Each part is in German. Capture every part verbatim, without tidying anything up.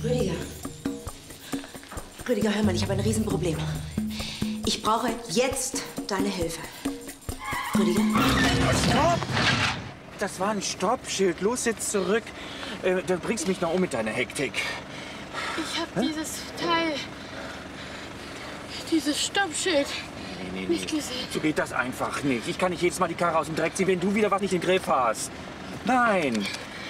Rüdiger. Rüdiger, hör mal, ich habe ein Riesenproblem. Ich brauche jetzt deine Hilfe. Rüdiger? Stopp! Das war ein Stoppschild. Los jetzt zurück. Äh, du bringst mich noch um mit deiner Hektik. Ich habe dieses Teil, dieses Stoppschild Nee, nee, nee. nicht gesehen. So geht das einfach nicht. Ich kann nicht jedes Mal die Karre aus dem Dreck ziehen, wenn du wieder was nicht im Griff hast. Nein.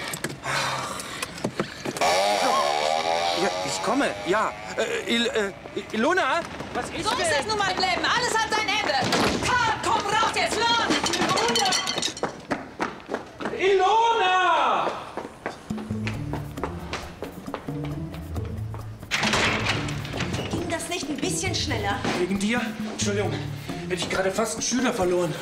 Ja, ich komme. Ja. Äh, Il, äh, Ilona, was ist So denn? ist es nun mal, Bleben. Alles hat sein Ende. Karl, komm raus jetzt, los! Ilona! Ilona! Ging das nicht ein bisschen schneller? Wegen dir? Entschuldigung. Hätte ich gerade fast einen Schüler verloren.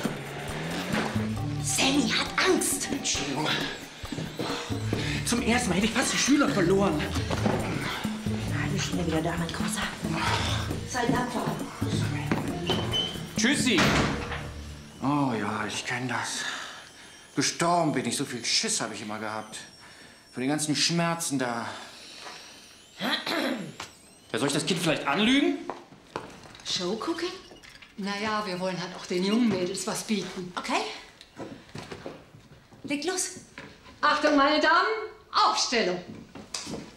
Sammy hat Angst. Entschuldigung. Zum ersten Mal hätte ich fast einen Schüler verloren. Na, ich bin schon wieder da, mein Großer. Sei dankbar. Tschüssi. Oh ja, ich kenne das. Gestorben bin ich. So viel Schiss habe ich immer gehabt. Von den ganzen Schmerzen da. Ja, soll ich das Kind vielleicht anlügen? Showcooking? Naja, wir wollen halt auch den jungen Mädels was bieten. Okay. Leg los. Achtung, meine Damen, Aufstellung.